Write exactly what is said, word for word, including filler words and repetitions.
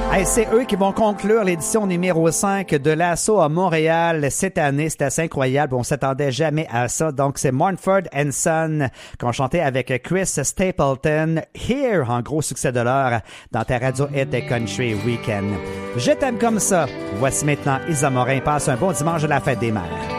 Hey, c'est eux qui vont conclure l'édition numéro cinq de l'Assaut à Montréal cette année. C'est assez incroyable. On s'attendait jamais à ça. Donc, c'est Mumford and Son qu'on chantait avec Chris Stapleton. Here, en gros succès de l'heure, dans ta radio Hit Country Weekend. Je t'aime comme ça. Voici maintenant Isa Morin. Passe un bon dimanche de la fête des mères.